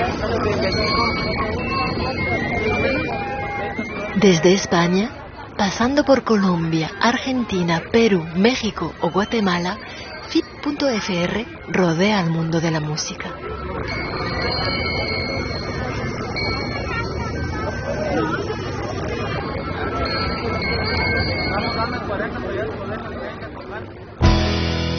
Desde España, pasando por Colombia, Argentina, Perú, México o Guatemala, FIT.fr rodea al mundo de la música.